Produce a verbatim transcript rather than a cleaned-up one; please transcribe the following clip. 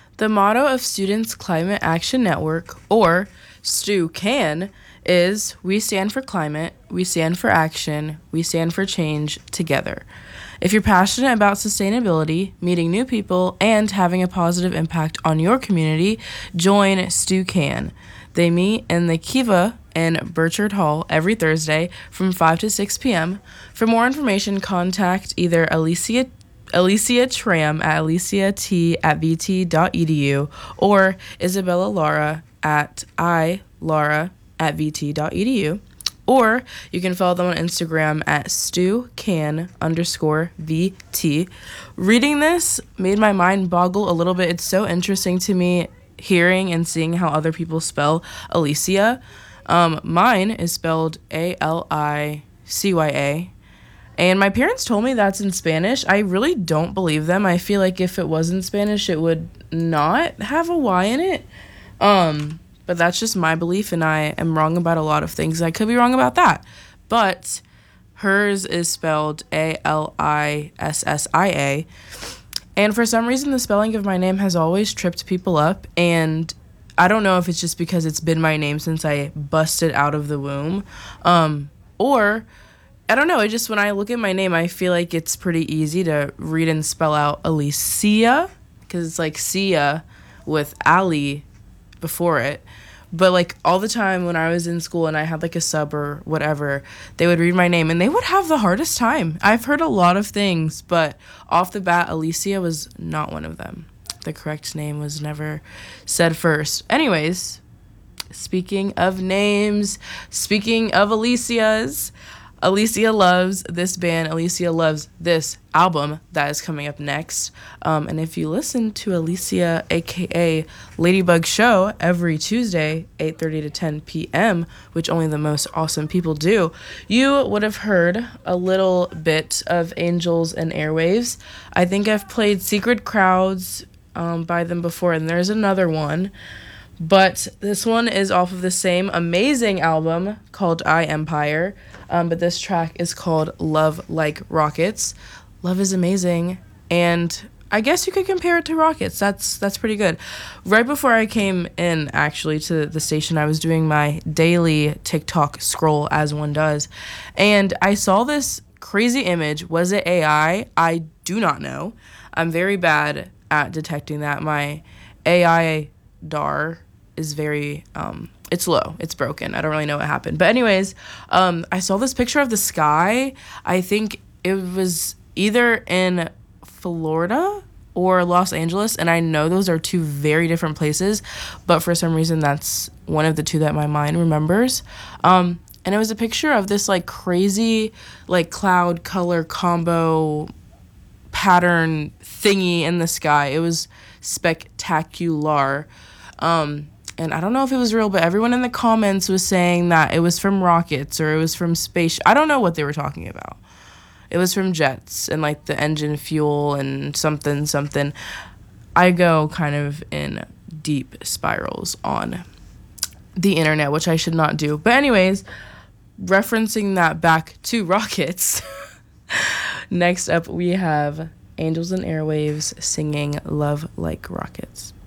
The motto of Students Climate Action Network, or STU-CAN, is "We stand for climate, we stand for action, we stand for change together." If you're passionate about sustainability, meeting new people, and having a positive impact on your community, join STU-CAN. They meet in the Kiva in Burchard Hall every Thursday from five to six p.m. For more information, contact either Alicia Alicia Tram at aliciat at vt.edu or Isabella Lara at ilara at vt.edu. Or you can follow them on Instagram at stucan underscore vt. Reading this made my mind boggle a little bit. It's so interesting to me hearing and seeing how other people spell Alicia. Um, mine is spelled A L I C Y A. And my parents told me that's in Spanish. I really don't believe them. I feel like if it was in Spanish, it would not have a Y in it. Um, but that's just my belief, and I am wrong about a lot of things. I could be wrong about that. But hers is spelled A L I S S I A. And for some reason, the spelling of my name has always tripped people up. And I don't know if it's just because it's been my name since I busted out of the womb. Um, or... I don't know, it just, when I look at my name, I feel like it's pretty easy to read and spell out Alicia, because it's like Sia with Ali before it. But like all the time when I was in school and I had like a sub or whatever, they would read my name and they would have the hardest time. I've heard a lot of things, but off the bat, Alicia was not one of them. The correct name was never said first. Anyways, speaking of names, speaking of Alicias, Alicia loves this band. Alicia loves this album that is coming up next. Um, and if you listen to Alicia, a k a. Ladybug Show, every Tuesday, eight thirty to ten p.m., which only the most awesome people do, you would have heard a little bit of Angels and Airwaves. I think I've played Secret Crowds um, by them before, and there's another one. But this one is off of the same amazing album called I, Empire. Um, but this track is called Love Like Rockets. Love is amazing. And I guess you could compare it to Rockets. That's that's pretty good. Right before I came in, actually, to the station, I was doing my daily TikTok scroll, as one does. And I saw this crazy image. Was it A I? I do not know. I'm very bad at detecting that. My A I D A R is very, um, it's low. It's broken. I don't really know what happened. But anyways, um, I saw this picture of the sky. I think it was either in Florida or Los Angeles, and I know those are two very different places, but for some reason that's one of the two that my mind remembers. Um, and it was a picture of this like crazy like cloud color combo pattern thingy in the sky. It was spectacular. Um, and I don't know if it was real, but everyone in the comments was saying that it was from rockets or it was from space. I don't know what they were talking about. It was from jets and like the engine fuel and something, something. I go kind of in deep spirals on the internet, which I should not do. But anyways, referencing that back to rockets, next up we have Angels and Airwaves singing Love Like Rockets.